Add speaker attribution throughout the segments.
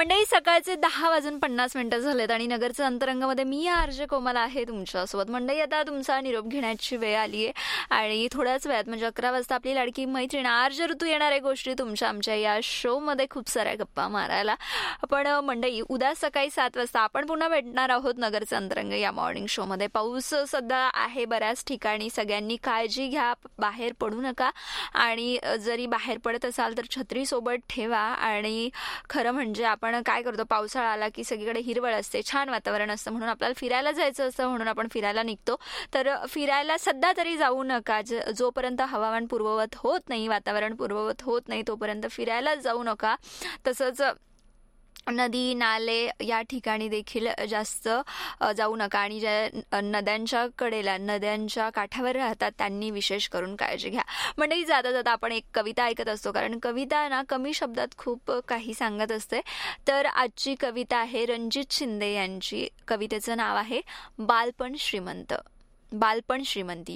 Speaker 1: मंडळी, सकाळचे 10:50 झालेत आणि नगरचं अंतरंगामध्ये मी आरजे कोमल आहे तुमच्यासोबत. मंडळी, आता तुमचा निरोप घेण्याची वेळ आली आहे आणि थोड्याच वेळात म्हणजे 11 वाजता आपली लाडकी मैत्रीण आरजे ऋतू येणार आहे गोष्टी तुमच्या आमच्या या शोमध्ये खूप साऱ्या गप्पा मारायला. पण मंडळी, उद्या सकाळी 7 वाजता आपण पुन्हा भेटणार आहोत नगरचं अंतरंग या मॉर्निंग शोमध्ये. पाऊस सध्या आहे बऱ्याच ठिकाणी, सगळ्यांनी काळजी घ्या, बाहेर पडू नका आणि जरी बाहेर पडत असाल तर छत्री सोबत ठेवा. आणि खरं म्हणजे आपण काय करतो, पावसाळा आला की सगळीकडे हिरवळ असते, छान वातावरण असतं, म्हणून आपल्याला फिरायला जायचं असतं, म्हणून आपण फिरायला निघतो. तर फिरायला सध्या तरी जाऊ नका. जोपर्यंत हवामान पूर्ववत होत नाही, वातावरण पूर्ववत होत नाही, तोपर्यंत फिरायला जाऊ नका. तसंच नदी नाले या ठिकाणी देखील जास्त जाऊ नका आणि ज्या नद्यांच्या कडेला, नद्यांच्या काठावर राहतात त्यांनी विशेष करून काळजी घ्या. म्हणजे जाता जाता आपण एक कविता ऐकत असतो, कारण कविता ना कमी शब्दात खूप काही सांगत असते. तर आजची कविता आहे रणजित शिंदे यांची. कवितेचं नाव आहे बालपण श्रीमंत. बालपण श्रीमंती.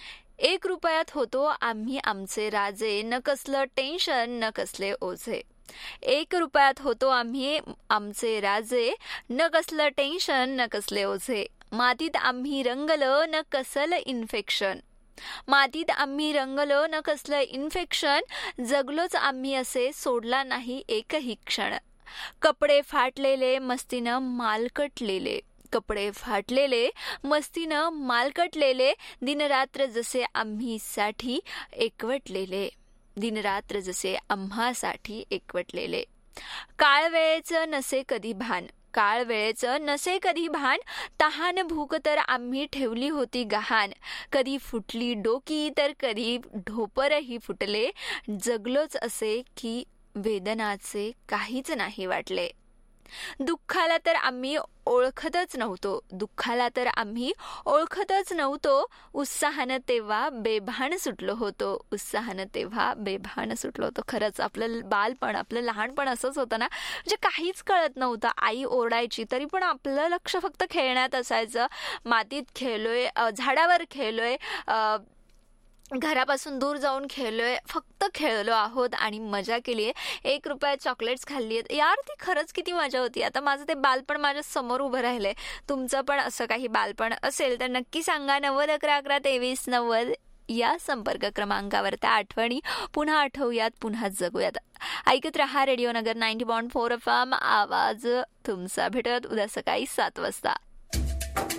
Speaker 1: 1 रुपयात होतो आम्ही आमचे राजे, न कसलं टेन्शन न कसले ओझे. 1 रुपयात होतो आम्ही आमचे राजे, न कसलं टेन्शन न कसले ओझे. मातीत आम्ही रंगलो न कसलं इन्फेक्शन. मातीत आम्ही रंगलो न कसलं इन्फेक्शन. जगलोच आम्ही असे, सोडला नाही एकही क्षण. कपडे फाटलेले मस्तीनं मालकटलेले. कपडे फाटलेले मस्तीनं मालकटलेले. दिनरात्र जसे आम्हीसाठी एकवटलेले. दिनरात्र जसे आम्हासाठी एकवटलेले. काळ वेळेचं नसे कधी भान. काळ वेळेचं नसे कधी भान. तहान भूक तर आम्ही ठेवली होती गहाण. कधी फुटली डोकी तर कधी ढोपरही फुटले. जगलोच असे की वेदनाचे काहीच नाही वाटले. दुःखाला तर आम्ही ओळखतच नव्हतो. दुःखाला तर आम्ही ओळखतच नव्हतो. उत्साहानं तेव्हा बेभान सुटलो होतो. उत्साहानं तेव्हा बेभान सुटलो होतो. खरंच आपलं बालपण, आपलं लहानपण असंच होतं ना, म्हणजे काहीच कळत नव्हतं. आई ओरडायची तरी पण आपलं लक्ष फक्त खेळण्यात असायचं. मातीत खेळलोय, झाडावर खेळलोय, घरापासून दूर जाऊन खेळलोय, फक्त खेळलो आहोत आणि मजा केली आहे. 1 रुपयात चॉकलेट्स खाल्ली आहेत यार, ती खरंच किती मजा होती. आता माझं ते बालपण माझ्या समोर उभं राहिलंय. तुमचं पण असं काही बालपण असेल तर नक्की सांगा. 9011112390 या संपर्क क्रमांकावर त्या आठवणी पुन्हा आठवूयात, पुन्हा जगूयात. ऐकत रहा रेडिओ नगर 90.4 FM. आवाज तुमचा. भेटत उद्या सकाळी 7 वाजता.